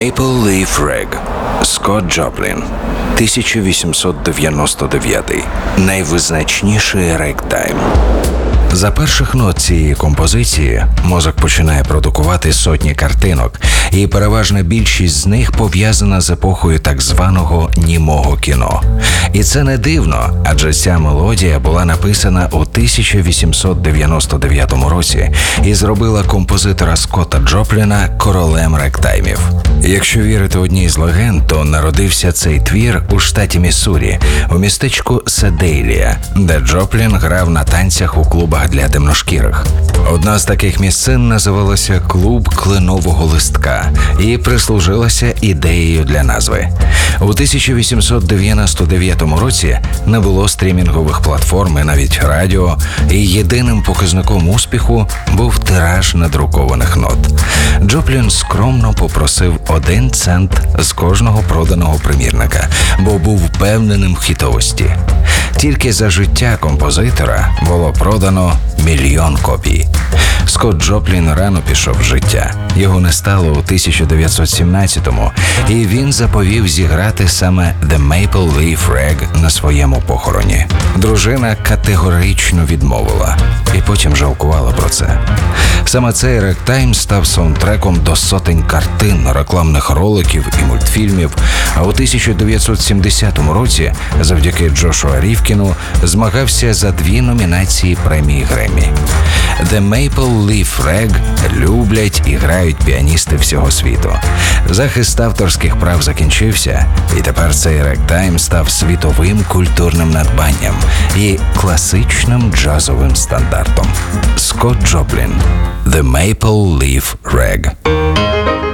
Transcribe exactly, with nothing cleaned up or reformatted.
Maple Leaf Rag. Скотт Джоплін. тисяча вісімсот дев'яносто дев'ятий. Найвизначніший регтайм. За перших нот цієї композиції мозок починає продукувати сотні картинок, і переважна більшість з них пов'язана з епохою так званого німого кіно. І це не дивно, адже ця мелодія була написана у тисяча вісімсот дев'яносто дев'ятому році і зробила композитора Скотта Джопліна королем регтаймів. Якщо вірити одній з легенд, то народився цей твір у штаті Міссурі, у містечку Седейлія, де Джоплін грав на танцях у клубах для темношкірих. Одна з таких місцин називалася «Клуб кленового листка» і прислужилася ідеєю для назви. У тисяча вісімсот дев'яносто дев'ятому році не було стрімінгових платформ і навіть радіо, і єдиним показником успіху був тираж надрукованих нот. Джоплін скромно попросив один цент з кожного проданого примірника, бо був впевненим в хітовості. Тільки за життя композитора було продано мільйон копій. Скотт Джоплін рано пішов з життя. Його не стало у тисяча дев'ятсот сімнадцятому, і він заповів зіграти саме «The Maple Leaf Rag» на своєму похороні. Дружина категорично відмовила і потім жалкувала про це. Саме цей регтайм став саундтреком до сотень картин, рекламних роликів і мультфільмів, а у тисяча дев'ятсот сімдесятому році завдяки Джошуа Рівкіну змагався за дві номінації премії Греммі. «The Maple Leaf Rag» люблять і грають піаністи всього світу. Захист авторських прав закінчився, і тепер цей регтайм став світовим культурним надбанням і класичним джазовим стандартом. Скотт Джоплін. «The Maple Leaf Rag».